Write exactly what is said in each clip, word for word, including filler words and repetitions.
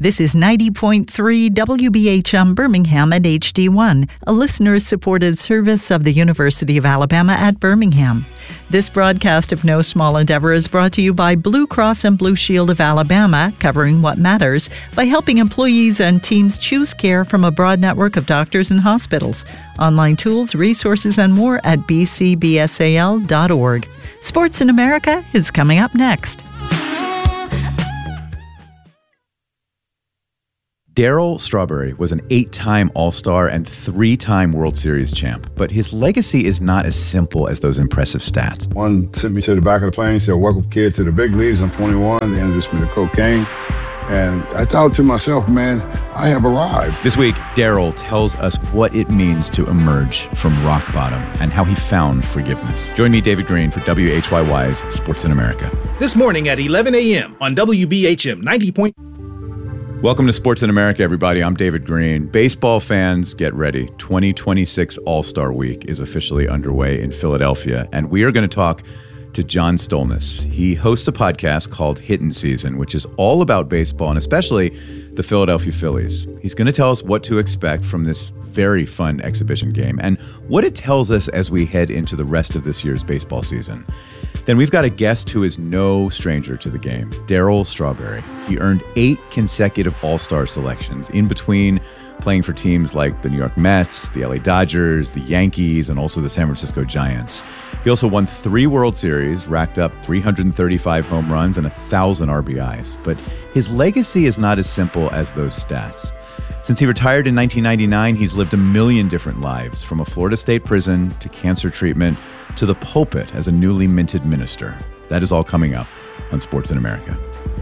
This is ninety point three W B H M Birmingham at H D one, a listener-supported service of the University of Alabama at Birmingham. This broadcast of No Small Endeavor is brought to you by Blue Cross and Blue Shield of Alabama, covering what matters by helping employees and teams choose care from a broad network of doctors and hospitals. Online tools, resources, and more at b c b s a l dot org. Sports in America is coming up next. Darryl Strawberry was an eight-time All-Star and three-time World Series champ, but his legacy is not as simple as those impressive stats. One sent me to the back of the plane, said, "Welcome, kid, to the big leagues. I'm twenty-one." They introduced me to cocaine. And I thought to myself, man, I have arrived. This week, Darryl tells us what it means to emerge from rock bottom and how he found forgiveness. Join me, David Green, for W H Y Y's Sports in America. This morning at eleven a.m. on W B H M ninety point. Welcome to Sports in America, everybody. I'm David Green. Baseball fans, get ready. twenty twenty-six All-Star Week is officially underway in Philadelphia, and we are going to talk to John Stolnis. He hosts a podcast called Hittin' Season, which is all about baseball and especially the Philadelphia Phillies. He's going to tell us what to expect from this very fun exhibition game and what it tells us as we head into the rest of this year's baseball season. Then we've got a guest who is no stranger to the game, Darryl Strawberry. He earned eight consecutive All-Star selections, in between playing for teams like the New York Mets, the L A Dodgers, the Yankees, and also the San Francisco Giants. He also won three World Series, racked up three hundred thirty-five home runs and one thousand R B Is. But his legacy is not as simple as those stats. Since he retired in nineteen ninety-nine, he's lived a million different lives, from a Florida state prison to cancer treatment to the pulpit as a newly minted minister. That is all coming up on Sports in America.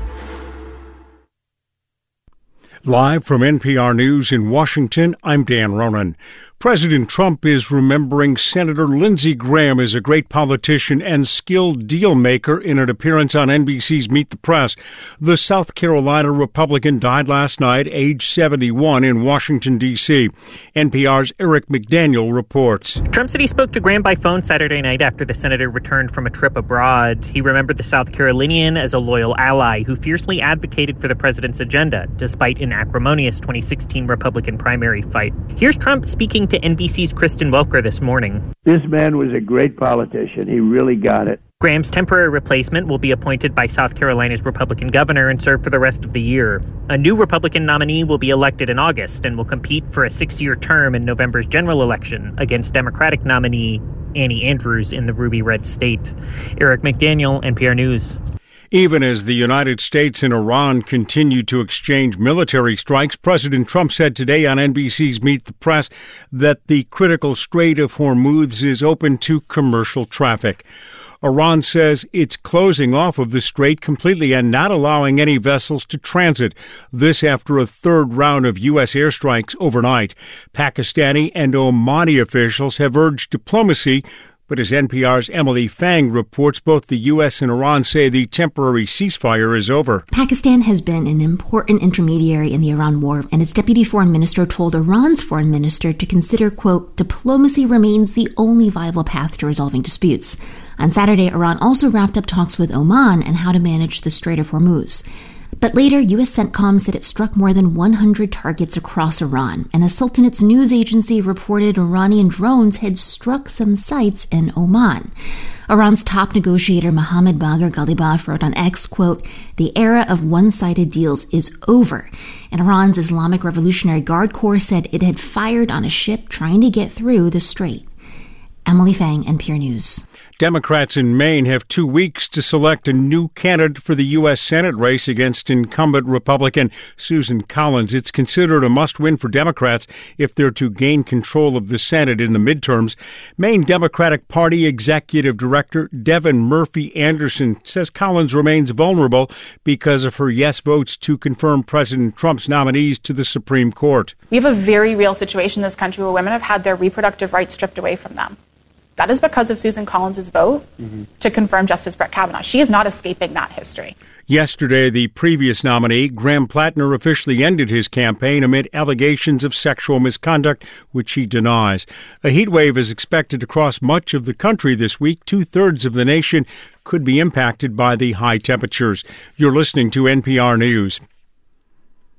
Live from N P R News in Washington, I'm Dan Ronan. President Trump is remembering Senator Lindsey Graham as a great politician and skilled deal maker in an appearance on N B C's Meet the Press. The South Carolina Republican died last night, age seventy-one, in Washington, D C N P R's Eric McDaniel reports. Trump said he spoke to Graham by phone Saturday night after the senator returned from a trip abroad. He remembered the South Carolinian as a loyal ally who fiercely advocated for the president's agenda, despite an acrimonious twenty sixteen Republican primary fight. Here's Trump speaking to N B C's Kristen Welker this morning. This man was a great politician. He really got it. Graham's temporary replacement will be appointed by South Carolina's Republican governor and serve for the rest of the year. A new Republican nominee will be elected in August and will compete for a six-year term in November's general election against Democratic nominee Annie Andrews in the Ruby Red state. Eric McDaniel, N P R News. Even as the United States and Iran continue to exchange military strikes, President Trump said today on N B C's Meet the Press that the critical Strait of Hormuz is open to commercial traffic. Iran says it's closing off of the strait completely and not allowing any vessels to transit. This after a third round of U S airstrikes overnight. Pakistani and Omani officials have urged diplomacy. But as N P R's Emily Fang reports, both the U S and Iran say the temporary ceasefire is over. Pakistan has been an important intermediary in the Iran war, and its deputy foreign minister told Iran's foreign minister to consider, quote, diplomacy remains the only viable path to resolving disputes. On Saturday, Iran also wrapped up talks with Oman on how to manage the Strait of Hormuz. But later, U S CENTCOM said it struck more than one hundred targets across Iran, and the Sultanate's news agency reported Iranian drones had struck some sites in Oman. Iran's top negotiator Mohammad Bagher Ghalibaf wrote on X, quote, the era of one-sided deals is over. And Iran's Islamic Revolutionary Guard Corps said it had fired on a ship trying to get through the strait. Emily Fang, N P R News. Democrats in Maine have two weeks to select a new candidate for the U S Senate race against incumbent Republican Susan Collins. It's considered a must-win for Democrats if they're to gain control of the Senate in the midterms. Maine Democratic Party Executive Director Devin Murphy Anderson says Collins remains vulnerable because of her yes votes to confirm President Trump's nominees to the Supreme Court. We have a very real situation in this country where women have had their reproductive rights stripped away from them. That is because of Susan Collins' vote mm-hmm. to confirm Justice Brett Kavanaugh. She is not escaping that history. Yesterday, the previous nominee, Graham Plattner, officially ended his campaign amid allegations of sexual misconduct, which he denies. A heat wave is expected across much of the country this week. Two-thirds of the nation could be impacted by the high temperatures. You're listening to N P R News.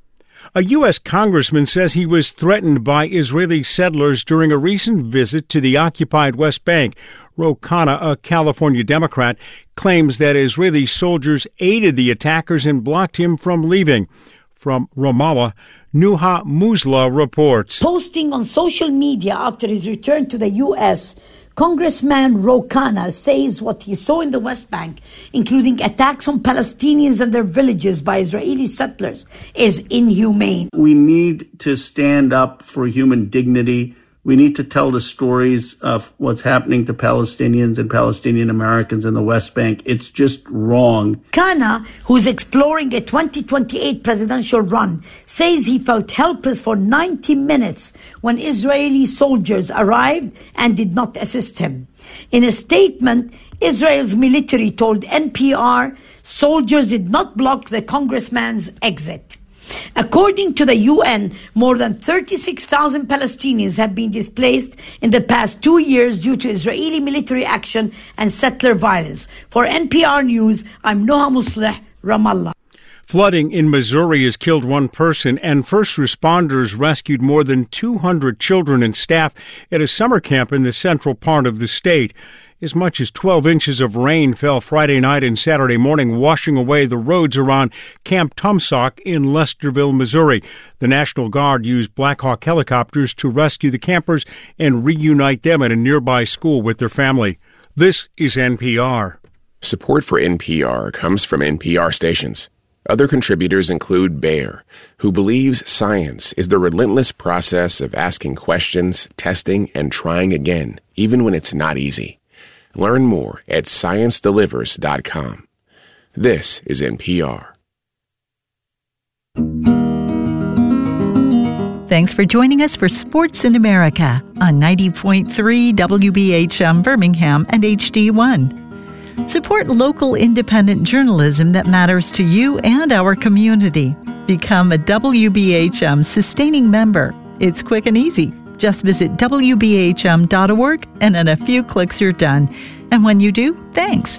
A U S congressman says he was threatened by Israeli settlers during a recent visit to the occupied West Bank. Ro Khanna, a California Democrat, claims that Israeli soldiers aided the attackers and blocked him from leaving. From Ramallah, Nuha Musla reports. Posting on social media after his return to the U S, Congressman Ro Khanna says what he saw in the West Bank, including attacks on Palestinians and their villages by Israeli settlers, is inhumane. We need to stand up for human dignity. We need to tell the stories of what's happening to Palestinians and Palestinian Americans in the West Bank. It's just wrong. Khanna, who's exploring a twenty twenty-eight presidential run, says he felt helpless for ninety minutes when Israeli soldiers arrived and did not assist him. In a statement, Israel's military told N P R soldiers did not block the congressman's exit. According to the U N, more than thirty-six thousand Palestinians have been displaced in the past two years due to Israeli military action and settler violence. For N P R News, I'm Nuha Musla, Ramallah. Flooding in Missouri has killed one person, and first responders rescued more than two hundred children and staff at a summer camp in the central part of the state. As much as twelve inches of rain fell Friday night and Saturday morning, washing away the roads around Camp Tumsock in Lesterville, Missouri. The National Guard used Black Hawk helicopters to rescue the campers and reunite them at a nearby school with their family. This is N P R. Support for N P R comes from N P R stations. Other contributors include Bayer, who believes science is the relentless process of asking questions, testing, and trying again, even when it's not easy. Learn more at science delivers dot com. This is N P R. Thanks for joining us for Sports in America on ninety point three W B H M Birmingham and H D one. Support local independent journalism that matters to you and our community. Become a W B H M sustaining member. It's quick and easy. Just visit W B H M dot org, and in a few clicks you're done. And when you do, thanks.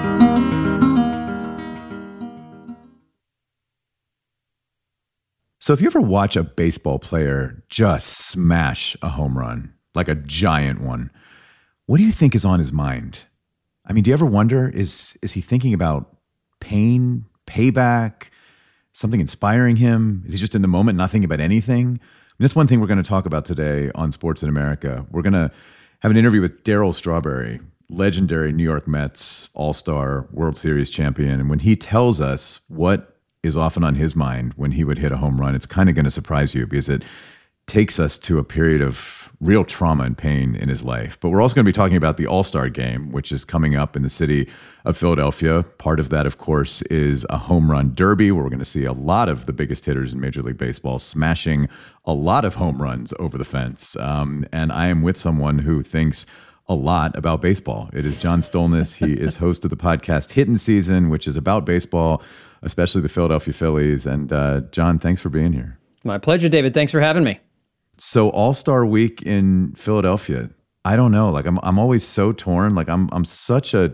So if you ever watch a baseball player just smash a home run, like a giant one, what do you think is on his mind? I mean, do you ever wonder, is is he thinking about pain, payback, something inspiring him? Is he just in the moment, not thinking about anything? And that's one thing we're going to talk about today on Sports in America. We're going to have an interview with Darryl Strawberry, legendary New York Mets All-Star World Series champion. And when he tells us what is often on his mind when he would hit a home run, it's kind of going to surprise you because it takes us to a period of real trauma and pain in his life. But we're also going to be talking about the All-Star Game, which is coming up in the city of Philadelphia. Part of that, of course, is a home run derby where we're going to see a lot of the biggest hitters in Major League Baseball smashing a lot of home runs over the fence. Um, and I am with someone who thinks a lot about baseball. It is John Stolnis. He is host of the podcast Hittin' Season, which is about baseball, especially the Philadelphia Phillies. And uh, John, thanks for being here. My pleasure, David. Thanks for having me. So All-Star Week in Philadelphia, I don't know. Like I'm, I'm always so torn. Like I'm, I'm such a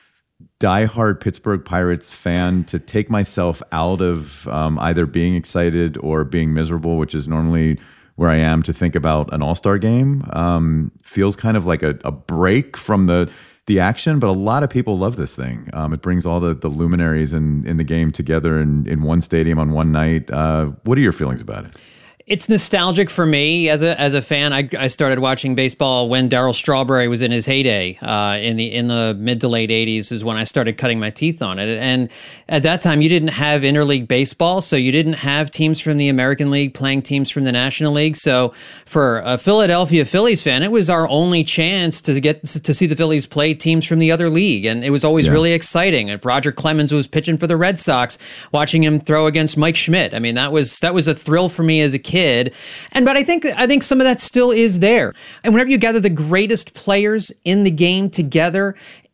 diehard Pittsburgh Pirates fan to take myself out of um, either being excited or being miserable, which is normally where I am to think about an All-Star game. Um, feels kind of like a, a break from the the action, but a lot of people love this thing. Um, it brings all the, the luminaries in, in the game together in, in one stadium on one night. Uh, what are your feelings about it? It's nostalgic for me as a as a fan. I, I started watching baseball when Darryl Strawberry was in his heyday. Uh, in the in the mid to late eighties is when I started cutting my teeth on it. And at that time, you didn't have interleague baseball, so you didn't have teams from the American League playing teams from the National League. So for a Philadelphia Phillies fan, it was our only chance to get to see the Phillies play teams from the other league, and it was always yeah. really exciting. If Roger Clemens was pitching for the Red Sox, watching him throw against Mike Schmidt, I mean that was that was a thrill for me as a kid. Kid. And but I think I think some of that still is there. And whenever you gather the greatest players in the game together,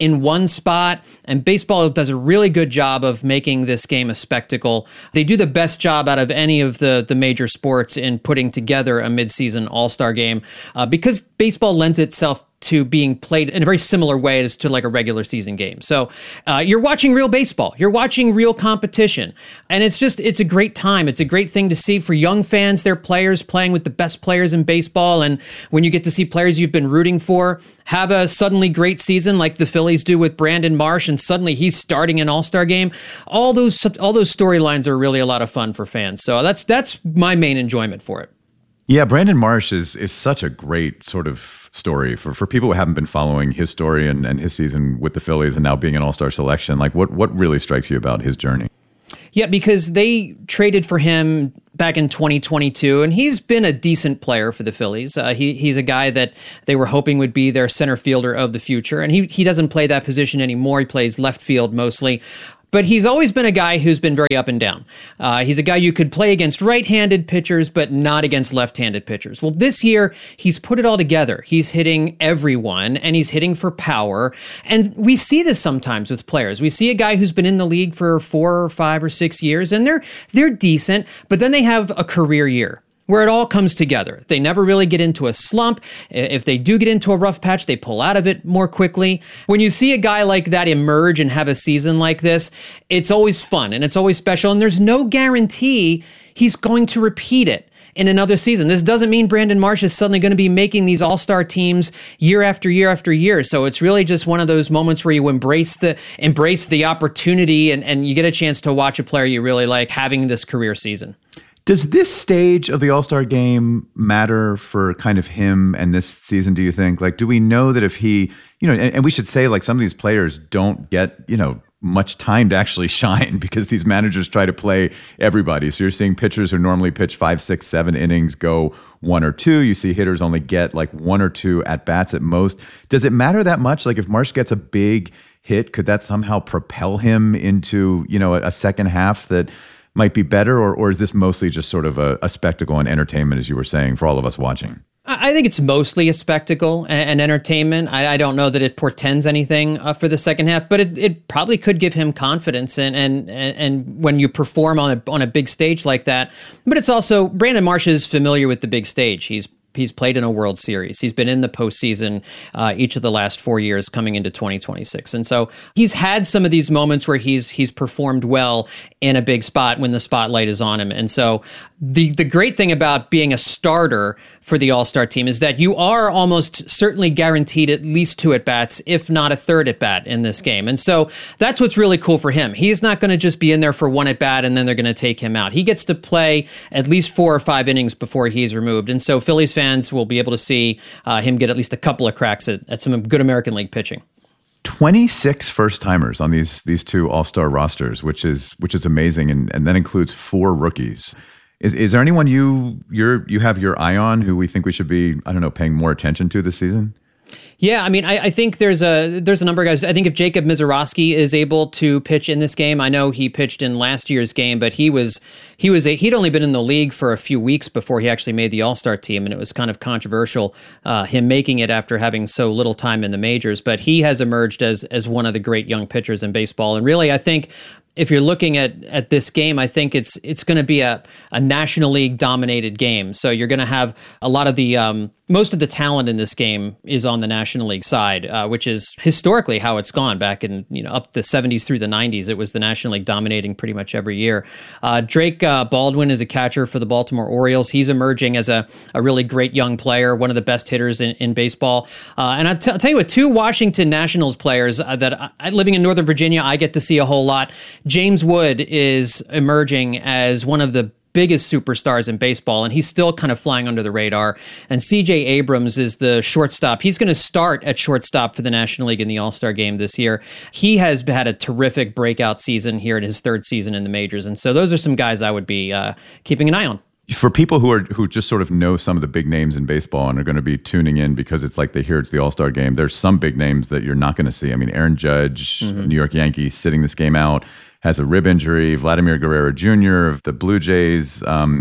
in one spot. And baseball does a really good job of making this game a spectacle. They do the best job out of any of the, the major sports in putting together a midseason all-star game uh, because baseball lends itself to being played in a very similar way as to like a regular season game. So uh, you're watching real baseball. You're watching real competition. And it's just, it's a great time. It's a great thing to see for young fans, their players playing with the best players in baseball. And when you get to see players you've been rooting for have a suddenly great season like the Phillies do with Brandon Marsh, and suddenly he's starting an all-star game. All those, all those storylines are really a lot of fun for fans. So that's, that's my main enjoyment for it. Yeah, Brandon Marsh is is such a great sort of story for, for people who haven't been following his story and, and his season with the Phillies and now being an all-star selection. Like, what what really strikes you about his journey? Yeah, because they traded for him back in twenty twenty-two, and he's been a decent player for the Phillies. Uh, he he's a guy that they were hoping would be their center fielder of the future, and he he doesn't play that position anymore. He plays left field mostly. But he's always been a guy who's been very up and down. Uh, he's a guy you could play against right-handed pitchers, but not against left-handed pitchers. Well, this year, he's put it all together. He's hitting everyone, and he's hitting for power. And we see this sometimes with players. We see a guy who's been in the league for four or five or six years, and they're they're decent, but then they have a career year where it all comes together. They never really get into a slump. If they do get into a rough patch, they pull out of it more quickly. When you see a guy like that emerge and have a season like this, it's always fun and it's always special. And there's no guarantee he's going to repeat it in another season. This doesn't mean Brandon Marsh is suddenly going to be making these all-star teams year after year after year. So it's really just one of those moments where you embrace the embrace the opportunity and, and you get a chance to watch a player you really like having this career season. Does this stage of the All-Star game matter for kind of him and this season, do you think? Like, do we know that if he, you know, and, and we should say like some of these players don't get, you know, much time to actually shine because these managers try to play everybody. So you're seeing pitchers who normally pitch five, six, seven innings go one or two. You see hitters only get like one or two at bats at most. Does it matter that much? Like if Marsh gets a big hit, could that somehow propel him into, you know, a, a second half that might be better, or or is this mostly just sort of a, a spectacle and entertainment, as you were saying, for all of us watching? I think it's mostly a spectacle and, and entertainment. I, I don't know that it portends anything uh, for the second half, but it, it probably could give him confidence and and and, and when you perform on a on a big stage like that. But it's also, Brandon Marsh is familiar with the big stage. He's He's played in a World Series. He's been in the postseason uh, each of the last four years coming into twenty twenty-six. And so he's had some of these moments where he's he's performed well in a big spot when the spotlight is on him. And so the the great thing about being a starter for the All-Star team is that you are almost certainly guaranteed at least two at-bats, if not a third at-bat in this game. And so that's what's really cool for him. He's not going to just be in there for one at-bat and then they're going to take him out. He gets to play at least four or five innings before he's removed. And so Phillies fans will be able to see uh, him get at least a couple of cracks at, at some good American League pitching. twenty-six first-timers on these these two All-Star rosters, which is which is amazing, and, and that includes four rookies. Is is there anyone you you're you have your eye on who we think we should be, I don't know, paying more attention to this season? Yeah, I mean, I, I think there's a there's a number of guys. I think if Jacob Misiorowski is able to pitch in this game, I know he pitched in last year's game, but he was he was a, he'd only been in the league for a few weeks before he actually made the All-Star team, and it was kind of controversial uh, him making it after having so little time in the majors. But he has emerged as as one of the great young pitchers in baseball, and really, I think if you're looking at, at this game, I think it's it's going to be a, a National League dominated game. So you're going to have a lot of the um, most of the talent in this game is on the National League side, uh, which is historically how it's gone back in, you know, up the seventies through the nineties. It was the National League dominating pretty much every year. Uh, Drake uh, Baldwin is a catcher for the Baltimore Orioles. He's emerging as a, a really great young player, one of the best hitters in, in baseball. Uh, and I'll, t- I'll tell you what, two Washington Nationals players uh, that I, living in Northern Virginia, I get to see a whole lot. James Wood is emerging as one of the biggest superstars in baseball, and he's still kind of flying under the radar. And C J Abrams is the shortstop. He's going to start at shortstop for the National League in the All-Star game this year. He has had a terrific breakout season here in his third season in the majors. And so those are some guys I would be uh, keeping an eye on. For people who are who just sort of know some of the big names in baseball and are going to be tuning in because it's like they hear it's the All-Star game, there's some big names that you're not going to see. I mean, Aaron Judge, mm-hmm. New York Yankees, sitting this game out, has a rib injury. Vladimir Guerrero Junior of the Blue Jays, um,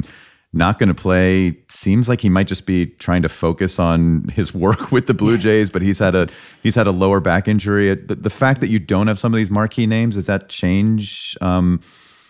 not going to play. Seems like he might just be trying to focus on his work with the Blue Jays, but he's had a he's had a lower back injury. The, the fact that you don't have some of these marquee names, does that change? Um,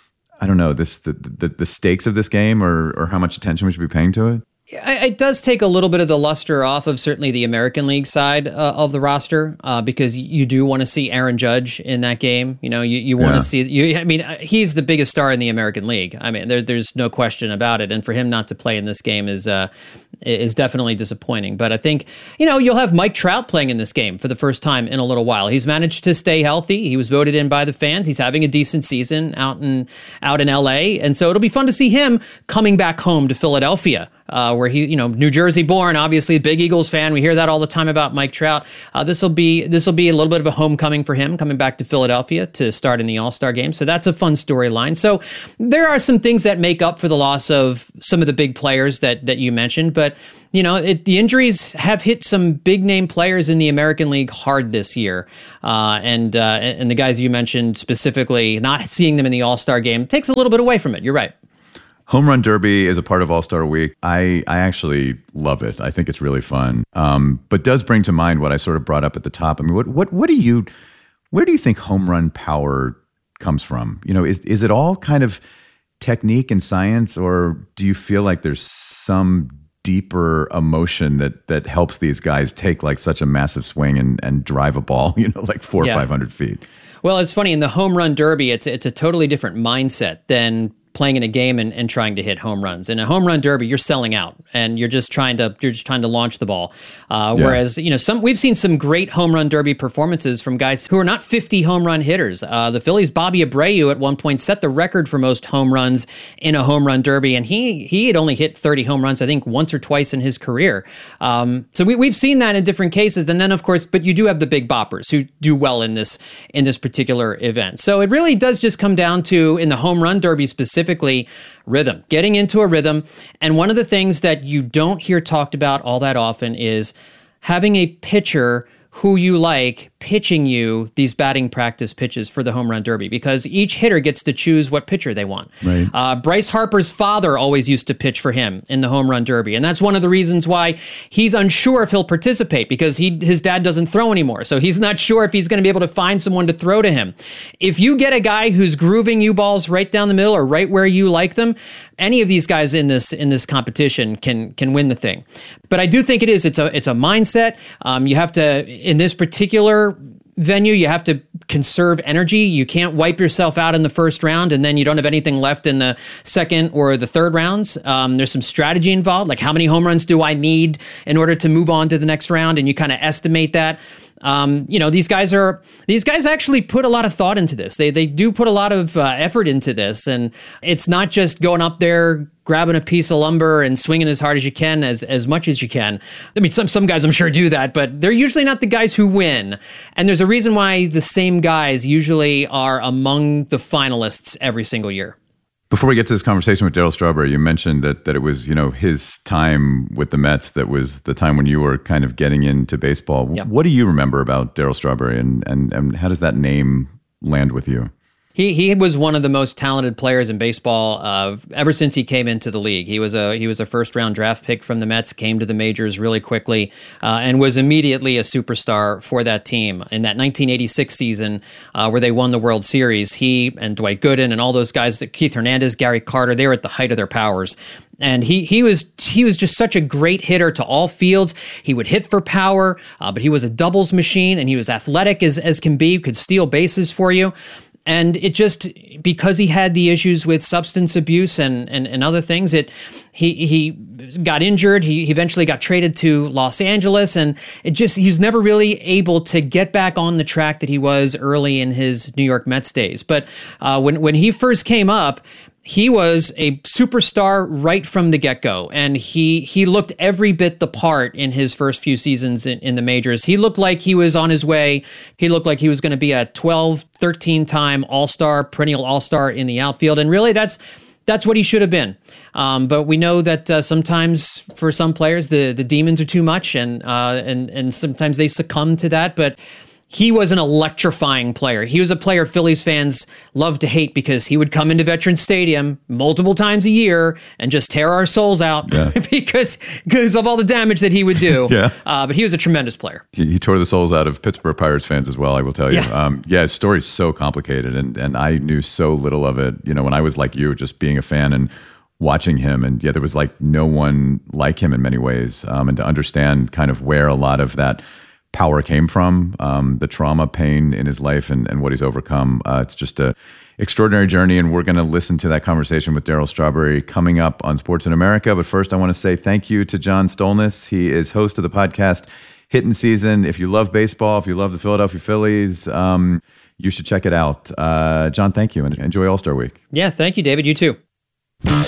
I don't know this the, the the stakes of this game, or or how much attention we should be paying to it. It does take a little bit of the luster off of certainly the American League side uh, of the roster uh, because you do want to see Aaron Judge in that game. You know, you, you want to yeah. see, you, I mean, he's the biggest star in the American League. I mean, there, there's no question about it. And for him not to play in this game is uh, is definitely disappointing. But I think, you know, you'll have Mike Trout playing in this game for the first time in a little while. He's managed to stay healthy. He was voted in by the fans. He's having a decent season out in, out in L A. And so it'll be fun to see him coming back home to Philadelphia. Uh, where he, you know, New Jersey born, obviously big Eagles fan. We hear that all the time about Mike Trout. Uh, this will be this will be a little bit of a homecoming for him, coming back to Philadelphia to start in the All-Star game. So that's a fun storyline. So there are some things that make up for the loss of some of the big players that that you mentioned, but you know, it, the injuries have hit some big name players in the American League hard this year, uh, and uh, and the guys you mentioned specifically, not seeing them in the All-Star game takes a little bit away from it. You're right. Home Run Derby is a part of All-Star Week. I, I actually love it. I think it's really fun. Um, but does bring to mind what I sort of brought up at the top. I mean, what what what do you, where do you think home run power comes from? You know, is is it all kind of technique and science, or do you feel like there's some deeper emotion that that helps these guys take like such a massive swing and, and drive a ball, you know, like four or yeah. five hundred feet? Well, it's funny, in the Home Run Derby, it's it's a totally different mindset than playing in a game and, and trying to hit home runs. In a home run derby, you're selling out and you're just trying to you're just trying to launch the ball. Uh, yeah. Whereas, you know, some we've seen some great home run derby performances from guys who are not fifty home run hitters. Uh, the Phillies' Bobby Abreu at one point set the record for most home runs in a home run derby, and he he had only hit thirty home runs, I think, once or twice in his career. Um, so we we've seen that in different cases. And then, of course, but you do have the big boppers who do well in this in this particular event. So it really does just come down to, in the home run derby specifically, Specifically, rhythm, getting into a rhythm. And one of the things that you don't hear talked about all that often is having a pitcher who you like pitching you these batting practice pitches for the home run derby, because each hitter gets to choose what pitcher they want. Right. Uh, Bryce Harper's father always used to pitch for him in the home run derby, and that's one of the reasons why he's unsure if he'll participate, because he his dad doesn't throw anymore, so he's not sure if he's going to be able to find someone to throw to him. If you get a guy who's grooving you balls right down the middle or right where you like them, any of these guys in this in this competition can can win the thing. But I do think it is it's a it's a mindset. Um, you have to, in this particular venue, you have to conserve energy. You can't wipe yourself out in the first round and then you don't have anything left in the second or the third rounds. Um, there's some strategy involved, like how many home runs do I need in order to move on to the next round, and you kind of estimate that. Um, you know, these guys are these guys actually put a lot of thought into this. They they do put a lot of uh, effort into this, and it's not just going up there, grabbing a piece of lumber and swinging as hard as you can, as as much as you can. I mean, some some guys I'm sure do that, but they're usually not the guys who win. And there's a reason why the same guys usually are among the finalists every single year. Before we get to this conversation with Darryl Strawberry, you mentioned that that it was, you know, his time with the Mets that was the time when you were kind of getting into baseball. Yep. What do you remember about Darryl Strawberry, and, and, and how does that name land with you? He he was one of the most talented players in baseball uh, ever since he came into the league. He was a he was a first round draft pick from the Mets, came to the majors really quickly, uh, and was immediately a superstar for that team. In that nineteen eighty-six season uh, where they won the World Series, he and Dwight Gooden and all those guys, Keith Hernandez, Gary Carter, they were at the height of their powers. And he he was he was just such a great hitter to all fields. He would hit for power, uh, but he was a doubles machine, and he was athletic as as can be. Could steal bases for you. And it just, because he had the issues with substance abuse and, and, and other things, it he he got injured. He eventually got traded to Los Angeles, and it just he was never really able to get back on the track that he was early in his New York Mets days. But uh, when when he first came up, he was a superstar right from the get-go, and he he looked every bit the part in his first few seasons in, in the majors. He looked like he was on his way. He looked like he was going to be a twelve, thirteen-time All-Star, perennial All-Star in the outfield, and really that's that's what he should have been. Um, but we know that uh, sometimes for some players the the demons are too much, and uh, and and sometimes they succumb to that. But he was an electrifying player. He was a player Phillies fans love to hate because he would come into Veterans Stadium multiple times a year and just tear our souls out yeah. because because of all the damage that he would do. yeah. Uh, but he was a tremendous player. He, he tore the souls out of Pittsburgh Pirates fans as well, I will tell you. Yeah, um, yeah his story's so complicated, and, and I knew so little of it. You know, when I was like you, just being a fan and watching him, and yeah, there was like no one like him in many ways. Um, and to understand kind of where a lot of that power came from, um, the trauma, pain in his life, and, and what he's overcome. Uh, it's just a extraordinary journey, and we're going to listen to that conversation with Darryl Strawberry coming up on Sports in America. But first, I want to say thank you to John Stolnis. He is host of the podcast Hittin' Season. If you love baseball, if you love the Philadelphia Phillies, um, you should check it out. Uh, John, thank you, and enjoy All-Star Week. Yeah, thank you, David. You too.